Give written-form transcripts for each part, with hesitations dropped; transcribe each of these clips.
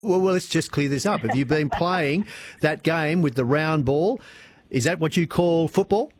Well, let's just clear this up. Have you been playing that game with the round ball? Is that what you call football?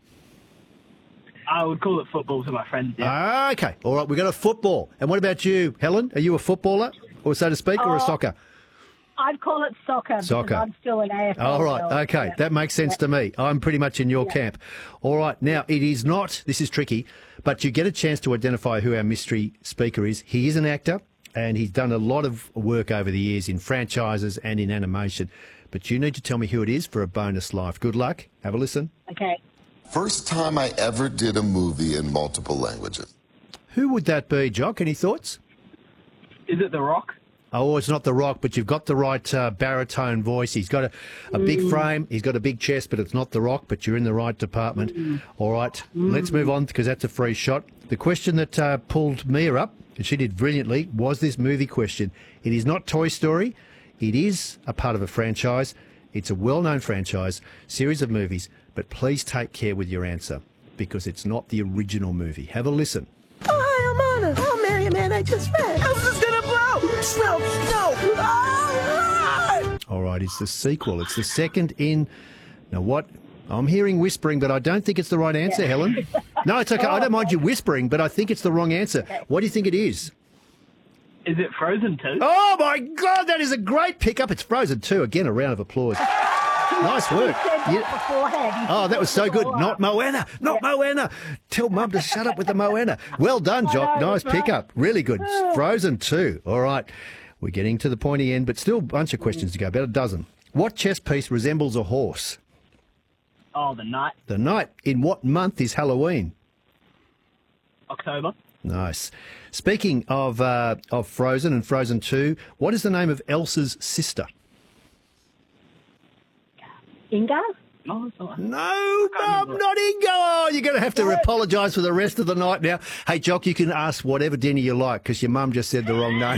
I would call it football to my friends, yeah. Okay. All right, we've got a football. And what about you, Helen? Are you a footballer, or so to speak, or a soccer? I'd call it soccer. Soccer. I'm still an AFL. All right, okay. Yeah. That makes sense to me. I'm pretty much in your camp. All right, now, it is not, this is tricky, but you get a chance to identify who our mystery speaker is. He is an actor, and he's done a lot of work over the years in franchises and in animation. But you need to tell me who it is for a bonus life. Good luck. Have a listen. Okay. First time I ever did a movie in multiple languages. Who would that be, Jock? Any thoughts? Is it The Rock? Oh, it's not The Rock, but you've got the right baritone voice. He's got a big frame, he's got a big chest, but it's not The Rock, but you're in the right department. All right, let's move on because that's a free shot. The question that pulled Mia up, and she did brilliantly, was this movie question. It is not Toy Story. It is a part of a franchise. It's a well-known franchise, series of movies, but please take care with your answer because it's not the original movie. Have a listen. Oh, hi, I'm Anna. I'll marry a man I just met. How's this gonna blow? Snow, snow. Ah! All right, it's the sequel. It's the second in... Now, what? I'm hearing whispering, but I don't think it's the right answer, Helen. No, it's okay. I don't mind you whispering, but I think it's the wrong answer. What do you think it is? Is it Frozen 2? Oh, my God, that is a great pickup. It's Frozen 2. Again, a round of applause. Nice work. Oh, that was so good. Not Moana. Not Moana. Tell Mum to shut up with the Moana. Well done, Jock. Nice pickup. Really good. Frozen 2. All right. We're getting to the pointy end, but still a bunch of questions to go. About a dozen. What chess piece resembles a horse? Oh, The Knight. The Knight. In what month is Halloween? October. Nice. Speaking of Frozen and Frozen 2, what is the name of Elsa's sister? Inga? No, it's not. No, Mum, not Inga. Oh, you're going to have to apologise for the rest of the night now. Hey, Jock, you can ask whatever dinner you like because your mum just said the wrong name.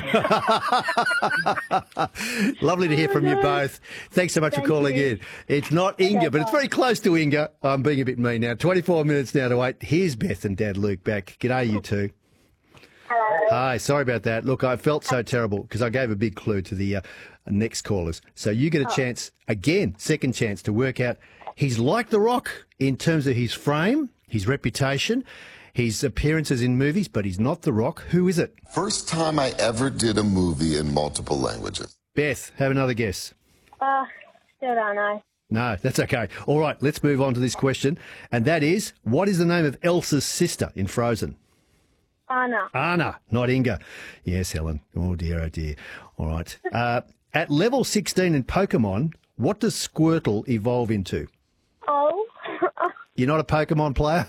Lovely to hear from you both. Thanks so much for calling in. It's not Inga, but it's very close to Inga. I'm being a bit mean now. 24 minutes now to 8. Here's Beth and Dad Luke back. G'day, you two. Hello. Hi, sorry about that. Look, I felt so terrible because I gave a big clue to the next callers. So you get a chance, again, second chance to work out. He's like The Rock in terms of his frame, his reputation, his appearances in movies, but he's not The Rock. Who is it? First time I ever did a movie in multiple languages. Beth, have another guess. Still don't know. No, that's okay. All right, let's move on to this question. And that is, what is the name of Elsa's sister in Frozen? Anna. Anna, not Inga. Yes, Helen. Oh, dear, oh, dear. All right. At level 16 in Pokemon, what does Squirtle evolve into? Oh. You're not a Pokemon player?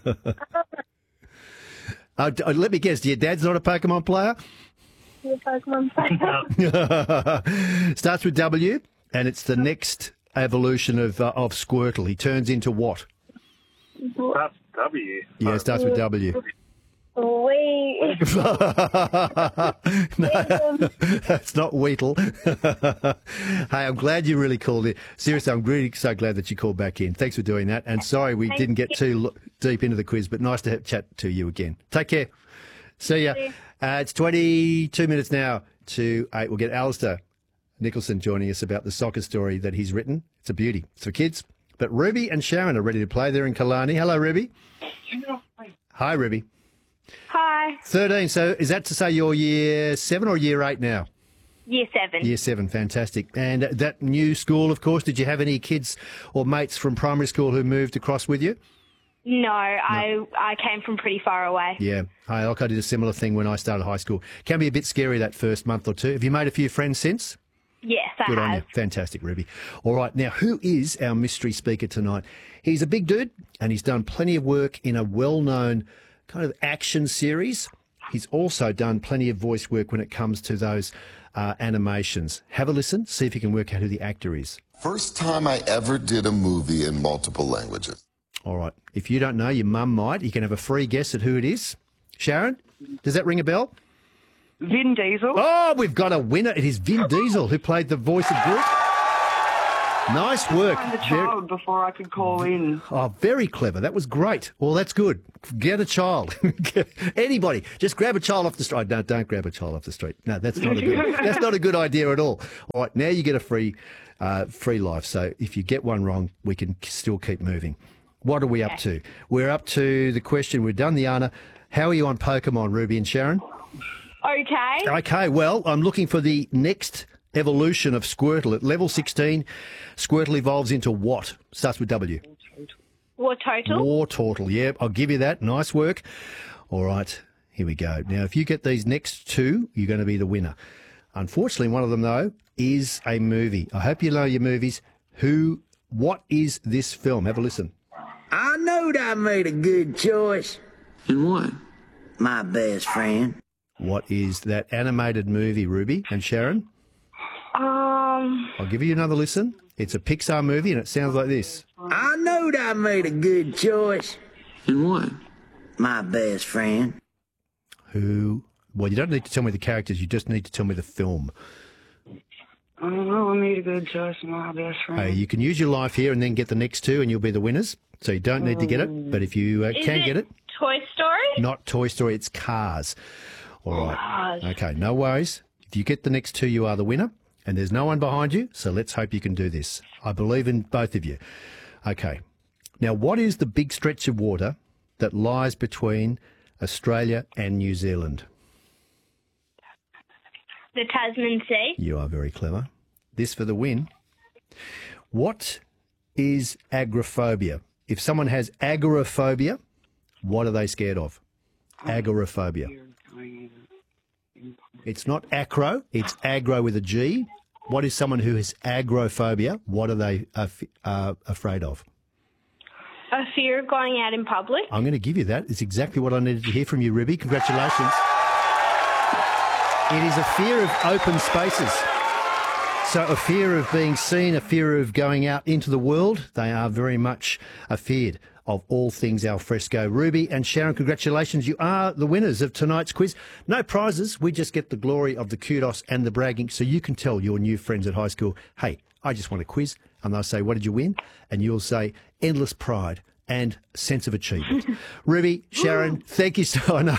Let me guess, your dad's not a Pokemon player? You're a Pokemon player. Starts with W, and it's the next evolution of Squirtle. He turns into what? That's W. Yeah, it starts with W. We. No, that's not Weetle. Hey, I'm glad you really called in. Seriously, I'm really so glad that you called back in. Thanks for doing that. And sorry we didn't get too deep into the quiz, but nice to chat to you again. Take care. See ya. It's 22 minutes now to 8. We'll get Alistair Nicholson joining us about the soccer story that he's written. It's a beauty. It's for kids. But Ruby and Sharon are ready to play. They're in Killarney. Hello, Ruby. Hi, Ruby. Hi. 13. So is that to say you're year 7 or year 8 now? Year 7. Year 7. Fantastic. And that new school, of course, did you have any kids or mates from primary school who moved across with you? No, I came from pretty far away. Yeah. I did a similar thing when I started high school. Can be a bit scary that first month or two. Have you made a few friends since? Yes, I Good have. on you. Fantastic, Ruby. All right. Now, who is our mystery speaker tonight? He's a big dude and he's done plenty of work in a well-known kind of action series. He's also done plenty of voice work when it comes to those animations. Have a listen, see if you can work out who the actor is. First time I ever did a movie in multiple languages. All right. If you don't know, your mum might. You can have a free guess at who it is. Sharon, does that ring a bell? Vin Diesel. Oh, we've got a winner. It is Vin Diesel who played the voice of Groot. Nice work. Find the Very- child before I could call in. Oh, very clever. That was great. Well, that's good. Get a child. Anybody, just grab a child off the street. No, don't grab a child off the street. No, that's not a good. That's not a good idea at all. All right, now you get a free life. So if you get one wrong, we can still keep moving. What are we up to? We're up to the question. We've done the Anna. How are you on Pokemon, Ruby and Sharon? Okay. Okay, well, I'm looking for the next evolution of Squirtle. At level 16, Squirtle evolves into what? Starts with W. War total. Wartortle, yeah, I'll give you that. Nice work. All right, here we go. Now, if you get these next two, you're going to be the winner. Unfortunately, one of them, though, is a movie. I hope you know your movies. What is this film? Have a listen. I knowed I made a good choice. And what? My best friend. What is that animated movie, Ruby and Sharon? I'll give you another listen. It's a Pixar movie, and it sounds like this. I knowed I made a good choice. And what? My best friend. Well, you don't need to tell me the characters. You just need to tell me the film. I don't know. I made a good choice. My best friend. You can use your life here and then get the next two, and you'll be the winners. So you don't need to get it. But if you can get it, Toy Story? not Toy Story, it's Cars. All right. Cars. Okay, no worries. If you get the next two, you are the winner. And there's no one behind you, so let's hope you can do this. I believe in both of you. Okay. Now, what is the big stretch of water that lies between Australia and New Zealand? The Tasman Sea. You are very clever. This for the win. What is agoraphobia? If someone has agoraphobia, what are they scared of? Agoraphobia. It's not acro, it's aggro with a G. What is someone who has agoraphobia? What are they afraid of? A fear of going out in public. I'm going to give you that. It's exactly what I needed to hear from you, Ruby. Congratulations. It is a fear of open spaces. So a fear of being seen, a fear of going out into the world. They are very much afeared of all things al fresco. Ruby and Sharon, congratulations. You are the winners of tonight's quiz. No prizes. We just get the glory of the kudos and the bragging so you can tell your new friends at high school, hey, I just won a quiz. And they'll say, what did you win? And you'll say, endless pride and sense of achievement. Ruby, Sharon, thank you so much.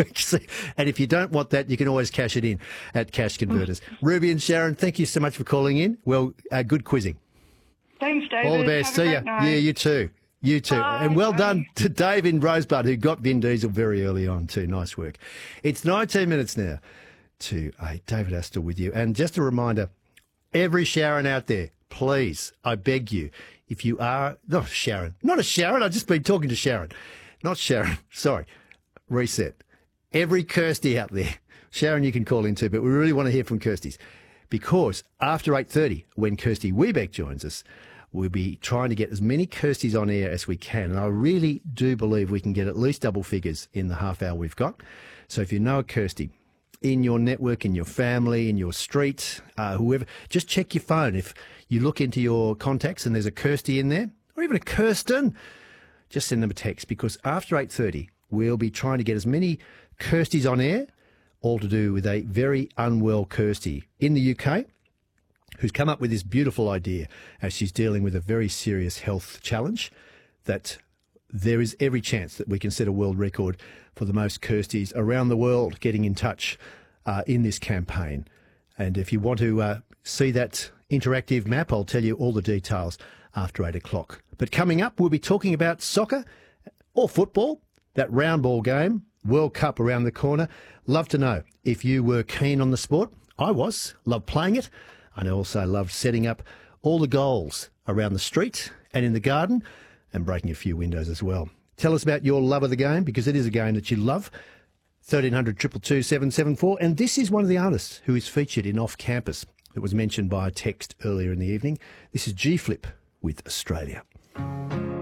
And if you don't want that, you can always cash it in at Cash Converters. Ruby and Sharon, thank you so much for calling in. Well, good quizzing. Thanks, David. All the best. Have a See ya. great night. Yeah, you too. You too. Bye, and well bye. done to Dave in Rosebud, who got Vin Diesel very early on too. Nice work. It's 19 minutes now to 8. David Astor with you. And just a reminder, every Sharon out there, please, I beg you, if you are, not a Sharon, I've just been talking to Sharon. Not Sharon, sorry, reset. Every Kirsty out there, Sharon you can call in too, but we really want to hear from Kirstys. Because after 8:30, when Kirsty Wiebeck joins us, we'll be trying to get as many Kirstys on air as we can. And I really do believe we can get at least double figures in the half hour we've got. So if you know a Kirsty in your network, in your family, in your street, whoever, just check your phone. If you look into your contacts and there's a Kirsty in there, or even a Kirsten, just send them a text, because after 8:30, we'll be trying to get as many Kirstys on air, all to do with a very unwell Kirsty in the UK, who's come up with this beautiful idea as she's dealing with a very serious health challenge, that there is every chance that we can set a world record for the most Kirstys around the world getting in touch in this campaign. And if you want to see that interactive map, I'll tell you all the details after 8 o'clock. But coming up, we'll be talking about soccer or football, that round ball game, World Cup around the corner. Love to know if you were keen on the sport. I was. Loved playing it. And I also loved setting up all the goals around the street and in the garden and breaking a few windows as well. Tell us about your love of the game, because it is a game that you love. 1300 222 774. And this is one of the artists who is featured in Off Campus that was mentioned by a text earlier in the evening. This is G Flip with Australia.